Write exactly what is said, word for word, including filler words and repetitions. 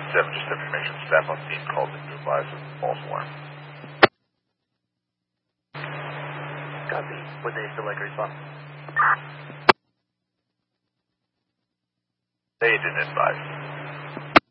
seven, just information. Staff on scene called in to advise of false alarm. Copy. Would they still like a response? They didn't advise.